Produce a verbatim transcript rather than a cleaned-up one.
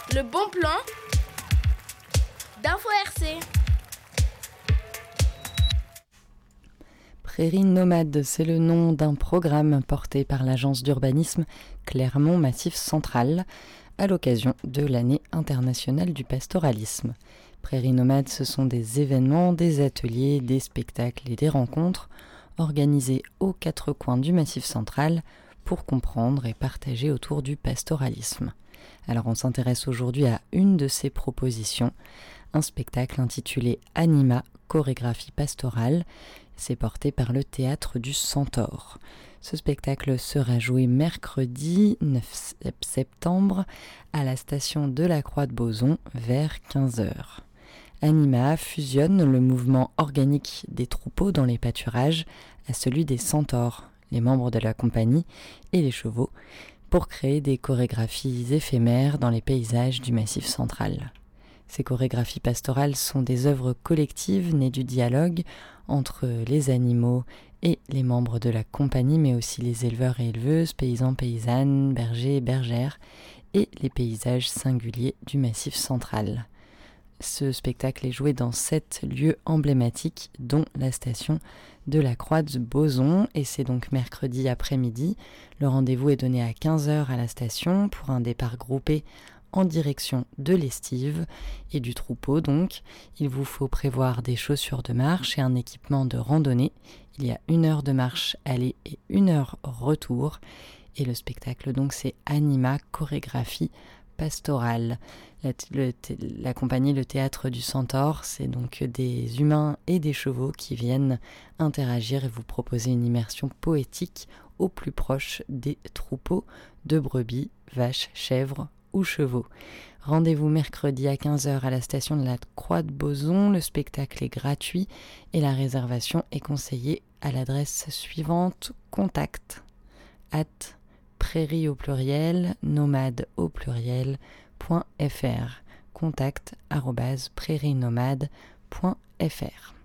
Le bon plan d'Info R C. Prairies nomades, c'est le nom d'un programme porté par l'agence d'urbanisme Clermont Massif Central à l'occasion de l'année internationale du pastoralisme. Prairies nomades, ce sont des événements, des ateliers, des spectacles et des rencontres organisés aux quatre coins du Massif Central pour comprendre et partager autour du pastoralisme. Alors on s'intéresse aujourd'hui à une de ces propositions, un spectacle intitulé Anima, chorégraphie pastorale. C'est porté par le Théâtre du Centaure. Ce spectacle sera joué mercredi neuf septembre à la station de la Croix de Bozon vers quinze heures. Anima fusionne le mouvement organique des troupeaux dans les pâturages à celui des centaures, les membres de la compagnie et les chevaux, pour créer des chorégraphies éphémères dans les paysages du Massif central. Ces chorégraphies pastorales sont des œuvres collectives nées du dialogue entre les animaux et les membres de la compagnie, mais aussi les éleveurs et éleveuses, paysans, paysannes, bergers et bergères, et les paysages singuliers du Massif central. Ce spectacle est joué dans sept lieux emblématiques, dont la station de la Croix de Bozon, et c'est donc mercredi après-midi. Le rendez-vous est donné à quinze heures à la station pour un départ groupé en direction de l'estive et du troupeau. Donc, il vous faut prévoir des chaussures de marche et un équipement de randonnée. Il y a une heure de marche aller et une heure retour. Et le spectacle, donc, c'est Anima, chorégraphie pastorale. La, le, la compagnie, le Théâtre du Centaure, c'est donc des humains et des chevaux qui viennent interagir et vous proposer une immersion poétique au plus proche des troupeaux de brebis, vaches, chèvres ou chevaux. Rendez-vous mercredi à quinze heures à la station de la Croix de Bozon. Le spectacle est gratuit et la réservation est conseillée à l'adresse suivante: contact at prairie au pluriel, nomade au pluriel, point fr. Contact arobase prairie nomade point fr.